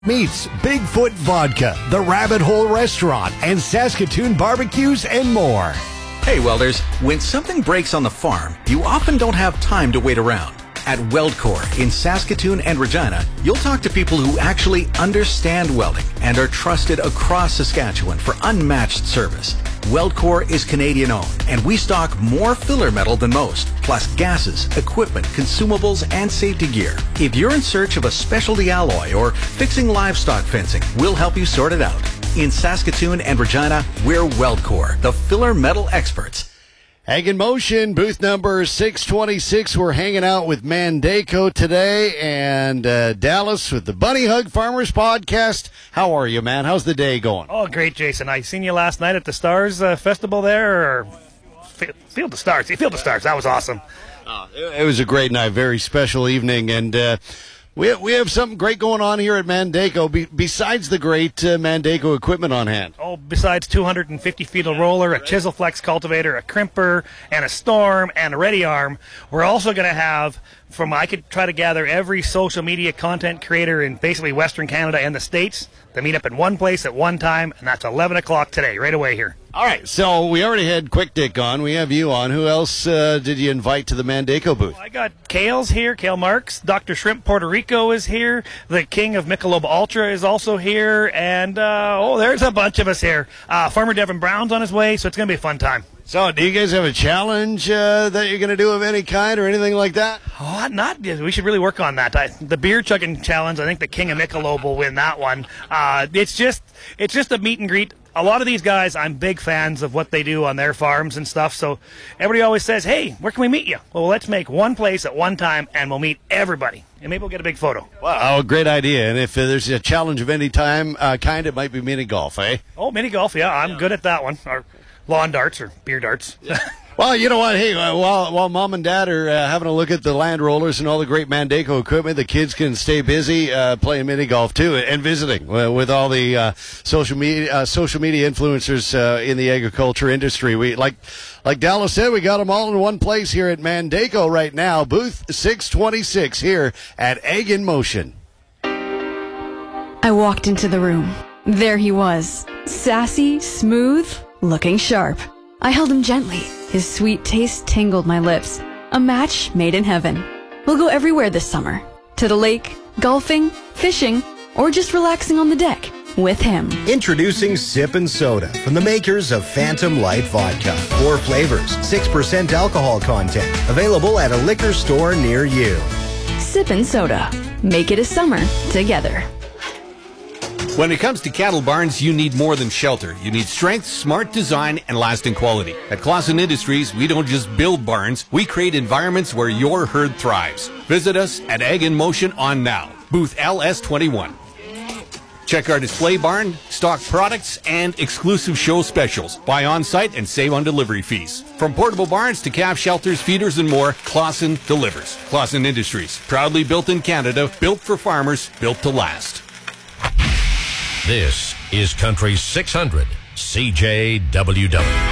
Meets Bigfoot Vodka, the Rabbit Hole Restaurant, and Saskatoon barbecues and more. Hey welders, when something breaks on the farm, you often don't have time to wait around. At WeldCore in Saskatoon and Regina, you'll talk to people who actually understand welding and are trusted across Saskatchewan for unmatched service. WeldCore is Canadian-owned, and we stock more filler metal than most, plus gases, equipment, consumables, and safety gear. If you're in search of a specialty alloy or fixing livestock fencing, we'll help you sort it out. In Saskatoon and Regina, we're WeldCore, the filler metal experts. Ag in Motion, booth number 626. We're hanging out with Mandako today, and Dallas with the Bunny Hug Farmers Podcast. How are you, man? How's the day going? Oh, great, Jason. I seen you last night at the Stars Festival there, or Field of Stars. Field of Stars. That was awesome. It was a great night, very special evening, and we have something great going on here at Mandako, besides the great Mandako equipment on hand. Oh, besides 250 feet of roller, a chisel flex cultivator, a crimper, and a storm, and a ready arm, we're also going to have, I could try to gather every social media content creator in basically Western Canada and the States. They meet up in one place at one time, and that's 11 o'clock today, right away here. All right, so we already had Quick Dick on. We have you on. Who else did you invite to the Mandako booth? Well, I got Kale's here, Kale Marks. Dr. Shrimp Puerto Rico is here. The king of Michelob Ultra is also here. And, there's a bunch of us here. Farmer Devin Brown's on his way, so it's going to be a fun time. So, do you guys have a challenge that you're going to do of any kind or anything like that? Oh, not. We should really work on that. The beer chugging challenge, I think the king of Michelob will win that one. It's just a meet and greet. A lot of these guys, I'm big fans of what they do on their farms and stuff. So everybody always says, hey, where can we meet you? Well, let's make one place at one time, and we'll meet everybody. And maybe we'll get a big photo. Wow, great idea. And if there's a challenge of any kind, it might be mini golf, eh? Oh, mini golf, yeah. I'm good at that one. Or lawn darts or beer darts. Yeah. Well, you know what? Hey, while Mom and Dad are having a look at the Land Rollers and all the great Mandako equipment, the kids can stay busy playing mini golf too and visiting with all the social media influencers in the agriculture industry. We like Dallas said, we got them all in one place here at Mandako right now. Booth 626 here at Ag in Motion. I walked into the room. There he was, sassy, smooth, looking sharp. I held him gently. His sweet taste tingled my lips. A match made in heaven. We'll go everywhere this summer. To the lake, golfing, fishing, or just relaxing on the deck with him. Introducing Sip and Soda from the makers of Phantom Light Vodka. 4 flavors, 6% alcohol content. Available at a liquor store near you. Sip and Soda. Make it a summer together. When it comes to cattle barns, you need more than shelter. You need strength, smart design, and lasting quality. At Clausen Industries, we don't just build barns, we create environments where your herd thrives. Visit us at Ag in Motion on Now, booth LS21. Check our display barn, stock products, and exclusive show specials. Buy on-site and save on delivery fees. From portable barns to calf shelters, feeders, and more, Clausen delivers. Clausen Industries, proudly built in Canada, built for farmers, built to last. This is Country 600 CJWW.